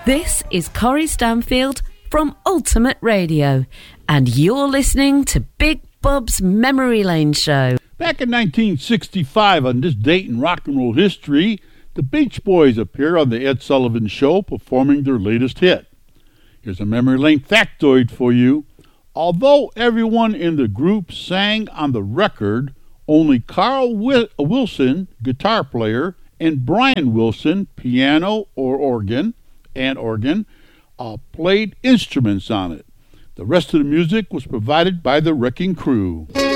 This is Corrie Stanfield from Ultimate Radio, and you're listening to Big Bob's Memory Lane Show. Back in 1965, on this date in rock and roll history, the Beach Boys appear on the Ed Sullivan Show performing their latest hit. Here's a memory lane factoid for you. Although everyone in the group sang on the record, only Carl Wilson, guitar player, and Brian Wilson, piano or organ, played instruments on it. The rest of the music was provided by the Wrecking Crew.